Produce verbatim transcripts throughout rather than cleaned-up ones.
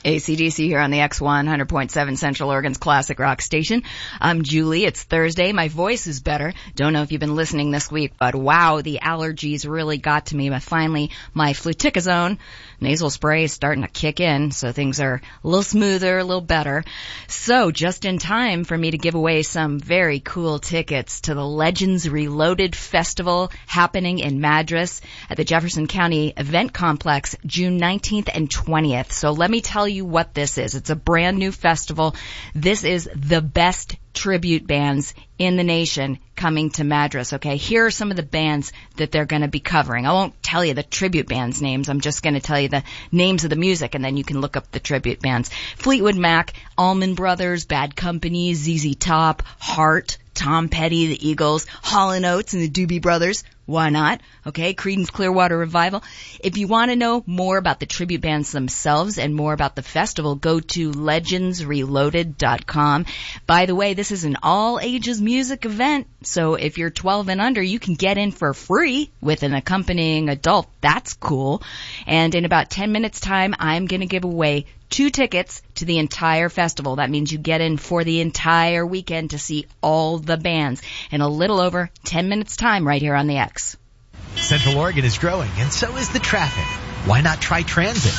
A C D C here on the X one hundred point seven Central Oregon's classic rock station. I'm Julie. It's Thursday. My voice is better. Don't know if you've been listening this week, but wow, the allergies really got to me. But finally, my fluticasone nasal spray is starting to kick in, so things are a little smoother, a little better. So just in time for me to give away some very cool tickets to the Legends Reloaded Festival happening in Madras at the Jefferson County Event Complex June nineteenth and twentieth. So let me tell you you what this is. It's a brand new festival. This is the best tribute bands in the nation coming to Madras, okay? Here are some of the bands that they're going to be covering. I won't tell you the tribute bands' names. I'm just going to tell you the names of the music, and then you can look up the tribute bands. Fleetwood Mac, Allman Brothers, Bad Company, Z Z Top, Heart, Tom Petty, the Eagles, Hall and Oates, and the Doobie Brothers. Why not? Okay, Creedence Clearwater Revival. If you want to know more about the tribute bands themselves and more about the festival, go to legends reloaded dot com. By the way, this is an all-ages music event, so if you're twelve and under, you can get in for free with an accompanying adult. That's cool. And in about ten minutes' time, I'm going to give away two tickets to the entire festival. That means you get in for the entire weekend to see all the bands in a little over ten minutes' time right here on the X. Central Oregon is growing, and so is the traffic. Why not try transit?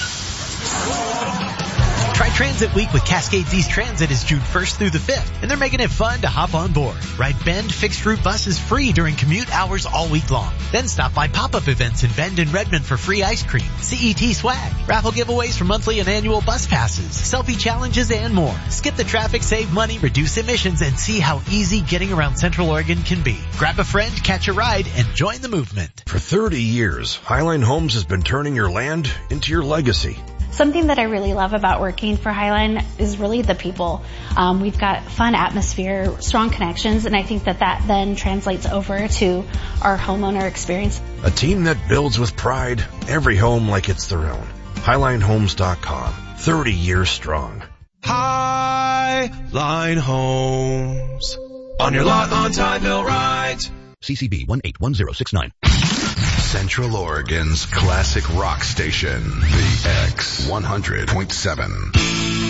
Try Transit Week with Cascades East Transit is June first through the fifth, and they're making it fun to hop on board. Ride Bend fixed route buses free during commute hours all week long. Then stop by pop-up events in Bend and Redmond for free ice cream, C E T swag, raffle giveaways for monthly and annual bus passes, selfie challenges, and more. Skip the traffic, save money, reduce emissions, and see how easy getting around Central Oregon can be. Grab a friend, catch a ride, and join the movement. For thirty years, Highline Homes has been turning your land into your legacy. Something that I really love about working for Highline is really the people. Um, we've got fun atmosphere, strong connections, and I think that that then translates over to our homeowner experience. A team that builds with pride, every home like it's their own. Highline Homes dot com, thirty years strong. Highline Homes. On your lot on Tideville right. C C B one eight one zero six nine. Central Oregon's classic rock station, the X one hundred point seven.